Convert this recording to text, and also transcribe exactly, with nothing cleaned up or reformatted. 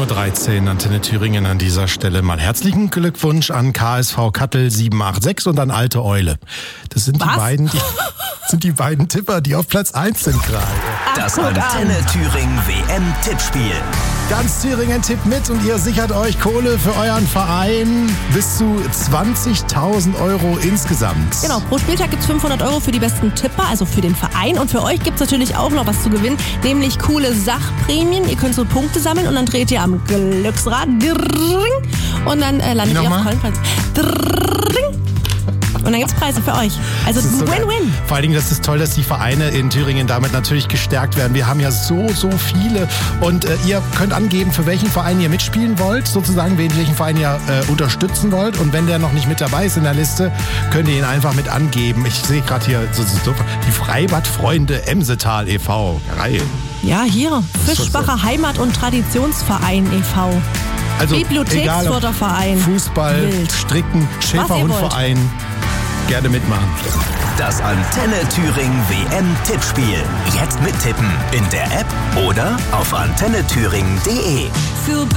dreizehn, Antenne Thüringen an dieser Stelle. Mal herzlichen Glückwunsch an K S V Kattel sieben acht sechs und an Alte Eule. Das sind Was? die beiden, die, sind die beiden Tipper, die auf Platz eins sind gerade. Das Antenne Thüringen W M-Tippspiel. Ganz Thüringen tippt mit und ihr sichert euch Kohle für euren Verein. Bis zu zwanzigtausend Euro insgesamt. Genau, pro Spieltag gibt's fünfhundert Euro für die besten Tipper, also für den Verein. Und für euch gibt's natürlich auch noch was zu gewinnen, nämlich coole Sachprämien. Ihr könnt so Punkte sammeln und dann dreht ihr am Glücksrad und dann äh, landet ihr auf Coinpreis. Und dann gibt's Preise für euch. Also So Win-Win. Vor allen Dingen, das ist toll, dass die Vereine in Thüringen damit natürlich gestärkt werden. Wir haben ja so, so viele. Und äh, ihr könnt angeben, für welchen Verein ihr mitspielen wollt, sozusagen, welchen Verein ihr äh, unterstützen wollt. Und wenn der noch nicht mit dabei ist in der Liste, könnt ihr ihn einfach mit angeben. Ich sehe gerade hier so, so, so, die Freibadfreunde Emsetal e V. Geil. Ja, hier. Fischbacher Heimat- und Traditionsverein e V. Also, Bibliotheksförderverein. Fußball, Wild. Stricken, Schäferhundverein. Gerne mitmachen. Das Antenne Thüringen W M-Tippspiel. Jetzt mittippen in der App oder auf antenne thüringen punkt de. Für